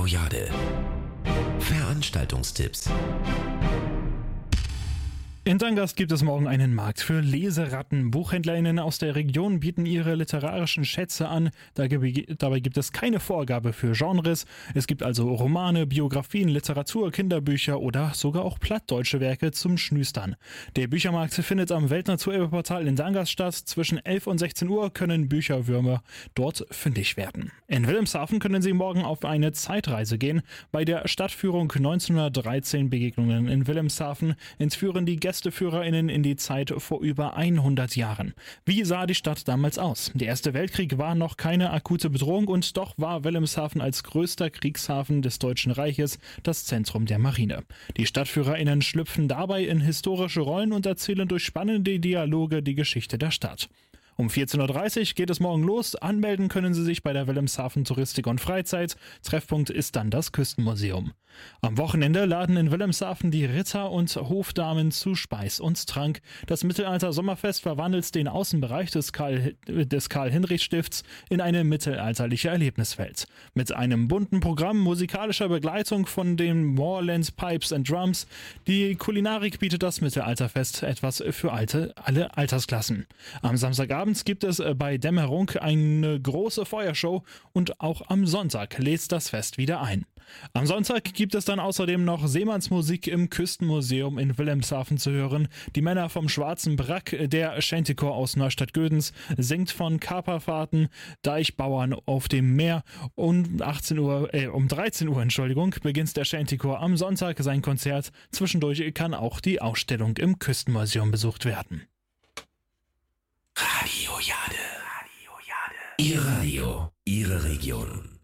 Jade. Veranstaltungstipps. In Dangast gibt es morgen einen Markt für Leseratten. BuchhändlerInnen aus der Region bieten ihre literarischen Schätze an. Dabei gibt es keine Vorgabe für Genres. Es gibt also Romane, Biografien, Literatur, Kinderbücher oder sogar auch plattdeutsche Werke zum Schnüstern. Der Büchermarkt findet am Weltnaturerbeportal in Dangast statt. Zwischen 11 und 16 Uhr können Bücherwürmer dort fündig werden. In Wilhelmshaven können Sie morgen auf eine Zeitreise gehen. Bei der Stadtführung 1913 Begegnungen in Wilhelmshaven entführen die GästeführerInnen in die Zeit vor über 100 Jahren. Wie sah die Stadt damals aus? Der Erste Weltkrieg war noch keine akute Bedrohung und doch war Wilhelmshaven als größter Kriegshafen des Deutschen Reiches das Zentrum der Marine. Die StadtführerInnen schlüpfen dabei in historische Rollen und erzählen durch spannende Dialoge die Geschichte der Stadt. Um 14.30 Uhr geht es morgen los. Anmelden können Sie sich bei der Wilhelmshaven Touristik und Freizeit. Treffpunkt ist dann das Küstenmuseum. Am Wochenende laden in Wilhelmshaven die Ritter und Hofdamen zu Speis und Trank. Das Mittelalter-Sommerfest verwandelt den Außenbereich des Karl-Hinrich-Stifts in eine mittelalterliche Erlebniswelt. Mit einem bunten Programm musikalischer Begleitung von den Moorland Pipes and Drums. Die Kulinarik bietet das Mittelalterfest etwas für alle Altersklassen. Am Samstagabend gibt es bei Dämmerung eine große Feuershow und auch am Sonntag lädt das Fest wieder ein. Am Sonntag gibt es dann außerdem noch Seemannsmusik im Küstenmuseum in Wilhelmshaven zu hören. Die Männer vom Schwarzen Brack, der Shantychor aus Neustadt-Gödens, singt von Kaperfahrten, Deichbauern auf dem Meer. Um 13 Uhr beginnt der Shantychor am Sonntag sein Konzert. Zwischendurch kann auch die Ausstellung im Küstenmuseum besucht werden. Radio Jade. Ihr Radio, Ihre Region.